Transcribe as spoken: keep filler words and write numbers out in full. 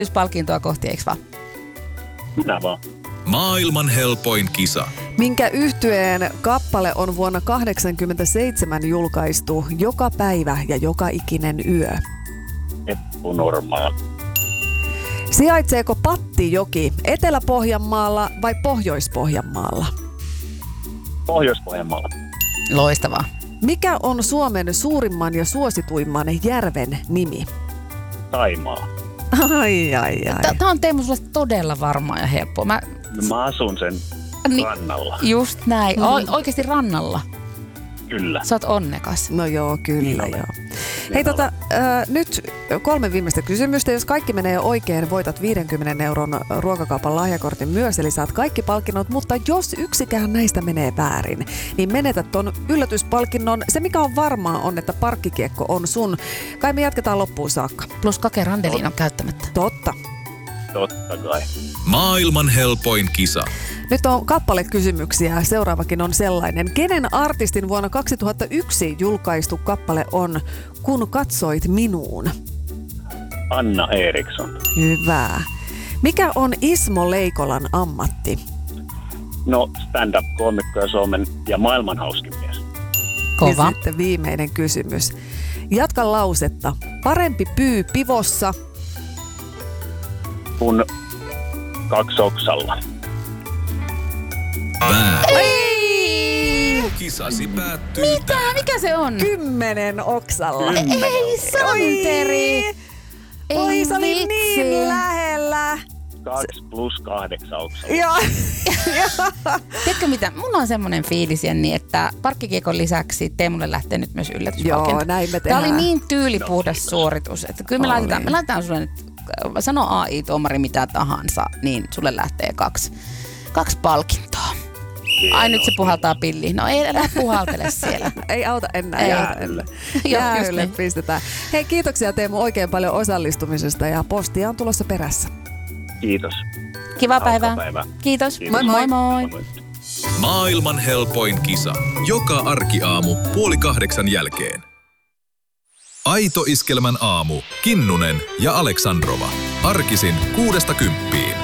palkintoa kohti, eikö vaan? Minä vaan. Maailman helpoin kisa. Minkä yhtyeen kappale on vuonna kahdeksankymmentäseitsemän julkaistu Joka päivä ja joka ikinen yö? Eppu Normaali. Sijaitseeko Pattijoki Etelä-Pohjanmaalla vai Pohjois-Pohjanmaalla? Pohjois-Pohjanmaalla. Loistavaa. Mikä on Suomen suurimman ja suosituimman järven nimi? Saimaa. Ai, ai, ai. Tämä on Teemu sulle todella varmaa ja helppoa. Mä... Mä asun sen Niin, rannalla. just näin. O- oikeasti rannalla. Kyllä. Sä oot onnekas. No joo, kyllä Niin joo. Niin Hei tota, äh, nyt kolme viimeistä kysymystä. Jos kaikki menee oikein, voitat viidenkymmenen euron ruokakaupan lahjakortin myös, eli saat kaikki palkinnot. Mutta jos yksikään näistä menee väärin, niin menetät ton yllätyspalkinnon. Se mikä on varmaa on, että parkkikiekko on sun. Kai me jatketaan loppuun saakka. Plus Kake Randelin on käyttämättä. Totta. Totta kai. Maailman helpoin kisa. Nyt on kappalekysymyksiä. Seuraavakin on sellainen. Kenen artistin vuonna kaksituhattayksi julkaistu kappale on Kun katsoit minuun? Anna Eriksson. Hyvä. Mikä on Ismo Leikolan ammatti? No, stand-up-koomikko ja Suomen ja maailman hauskin mies. Kova. Ja sitten viimeinen kysymys. Jatka lausetta. Parempi pyy pivossa. Kun kaksi oksalla. Ei! Kisasi päättyy Mitä? Mikä se on? Kymmenen oksalla. Kymmenen. Ei santeri. Oi, Ei se oli vitsi. niin lähellä. Kaksi plus kahdeksan oksalla. Joo. Tiedätkö mitä? Mulla on semmoinen fiilis, Jenni, että parkkikiekon lisäksi Teemulle lähtee nyt myös yllätyspalkinto. Joo, näin me Tämä tehdään. oli niin tyylipuhdas suoritus, että kyllä me Oli. laitetaan, me laitetaan sulle nyt, sano A I-tuomari mitä tahansa, niin sulle lähtee kaksi, kaksi palkintoa. Ai nyt se puhaltaa pilliin. No ei älä puhaltele siellä. Ei auta enää. Ei Ei auta. auta enää. Joo, just Jäähylle niin. pistetään. Hei, kiitoksia Teemu oikein paljon osallistumisesta ja postia on tulossa perässä. Kiitos. Kivaa Hauskaa päivää. päivää. Kiitos. Kiitos. Moi moi. moi. Maailman helpoin kisa. Joka arkiaamu puoli kahdeksan jälkeen. Aito Iskelmän aamu. Kinnunen ja Aleksandrova. Arkisin kuudesta kymppiin.